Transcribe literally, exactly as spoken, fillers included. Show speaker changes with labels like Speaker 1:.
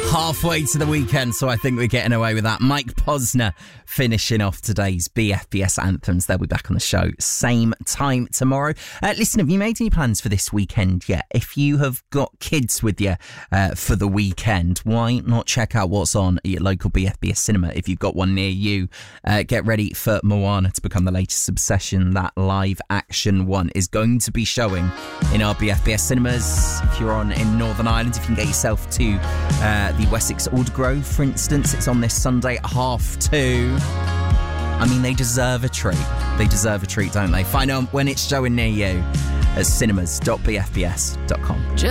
Speaker 1: Halfway to the weekend, so I think we're getting away with that. Mike Posner finishing off today's B F B S Anthems. They'll be back on the show same time tomorrow. Uh, listen, have you made any plans for this weekend yet? If you have got kids with you uh, for the weekend, why not check out what's on at your local B F B S cinema if you've got one near you? Uh, get ready for Moana to become the latest obsession. That live action one is going to be showing in our B F B S cinemas. If you're on in Northern Ireland, if you can get yourself to uh, the Wessex Aldergrove, for instance, it's on this Sunday at half two. I mean, they deserve a treat. They deserve a treat, don't they? Find out when it's showing near you at cinemas dot b f b s dot com.